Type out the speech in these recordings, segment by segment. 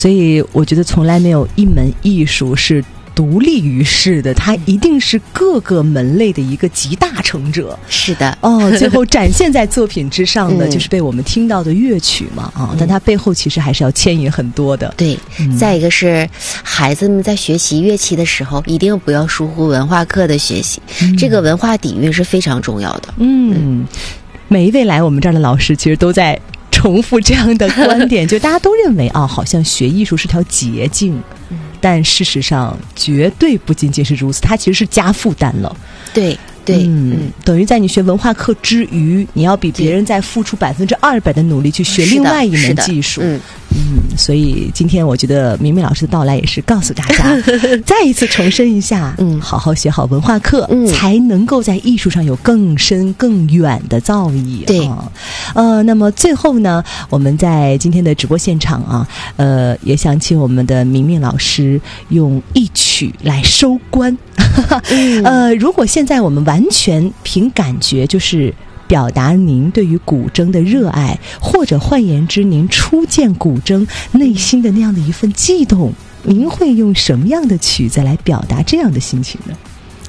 所以我觉得从来没有一门艺术是独立于世的，它一定是各个门类的一个集大成者。 是的， 最后展现在作品之上的就是被我们听到的乐曲嘛，但它背后其实还是要牵引很多的。 对，再一个是孩子们在学习乐器的时候，一定不要疏忽文化课的学习，这个文化底蕴是非常重要的。 每一位来我们这儿的老师其实都在重复这样的观点，就大家都认为好像学艺术是条捷径，但事实上绝对不仅仅是如此，它其实是加负担了。 对， 等于在你学文化课之余，你要比别人再付出200%的努力去学另外一门技术。所以今天我觉得明明老师的到来也是告诉大家再一次重申一下，好好学好文化课，才能够在艺术上有更深更远的造诣。 对， 那么最后呢，我们在今天的直播现场也想请我们的明明老师用一曲来收官。如果现在我们完全凭感觉，就是表达您对于古筝的热爱，或者换言之您初见古筝内心的那样的一份悸动，您会用什么样的曲子来表达这样的心情呢？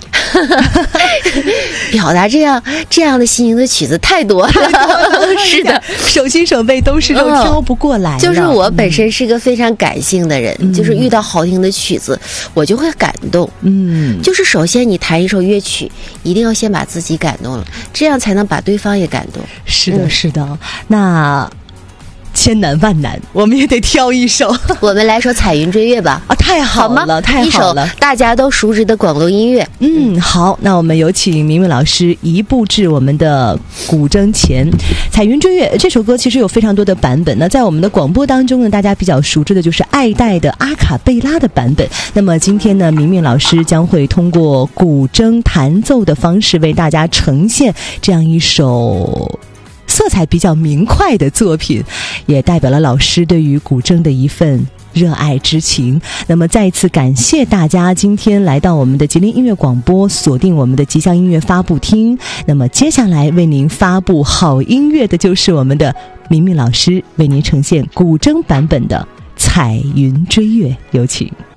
表达这样的心情的曲子太多了。是的， 手心手背都挑不过来。 就是我本身是个非常感性的人，就是遇到好听的曲子我就会感动。就是首先你弹一首乐曲，一定要先把自己感动了，这样才能把对方也感动。 是的，是的。那千难万难，我们也得挑一首。 我们来说《彩云追月》吧。 太好了，太好了！ 一首大家都熟知的广东音乐。 好，那我们有请明明老师移步至我们的古筝前。《彩云追月》这首歌其实有非常多的版本。那在我们的广播当中呢，大家比较熟知的就是爱戴的阿卡贝拉的版本。那么今天呢，明明老师将会通过古筝弹奏的方式为大家呈现这样一首色彩比较明快的作品，也代表了老师对于古筝的一份热爱之情。那么再一次感谢大家今天来到我们的吉林音乐广播，锁定我们的吉祥音乐发布厅。那么接下来为您发布好音乐的就是我们的明明老师为您呈现古筝版本的《彩云追月》，有请。